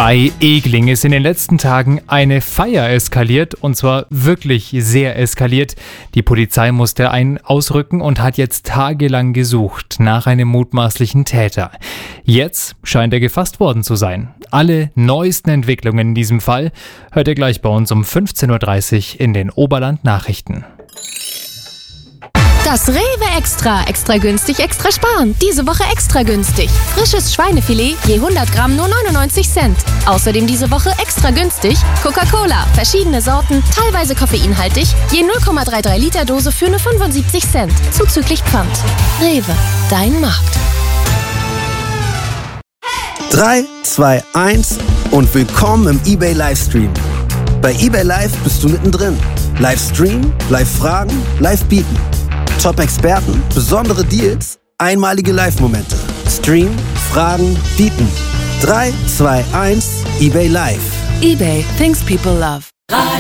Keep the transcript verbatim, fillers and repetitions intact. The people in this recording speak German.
Bei Egling ist in den letzten Tagen eine Feier eskaliert, und zwar wirklich sehr eskaliert. Die Polizei musste ein ausrücken und hat jetzt tagelang gesucht nach einem mutmaßlichen Täter. Jetzt scheint er gefasst worden zu sein. Alle neuesten Entwicklungen in diesem Fall hört ihr gleich bei uns um fünfzehn Uhr dreißig in den Oberland-Nachrichten. Das Rewe Extra. Extra günstig, extra sparen. Diese Woche extra günstig. Frisches Schweinefilet je hundert Gramm nur neunundneunzig Cent. Außerdem diese Woche extra günstig Coca-Cola. Verschiedene Sorten, teilweise koffeinhaltig. Je null Komma dreiunddreißig Liter Dose für nur fünfundsiebzig Cent. Zuzüglich Pfand. Rewe. Dein Markt. drei, zwei, eins und willkommen im eBay Livestream. Bei eBay Live bist du mittendrin. Livestream, Live-Fragen, Live-Bieten. Top-Experten, besondere Deals, einmalige Live-Momente. Stream, Fragen, Bieten. drei, zwei, eins, eBay Live. eBay. Things people love.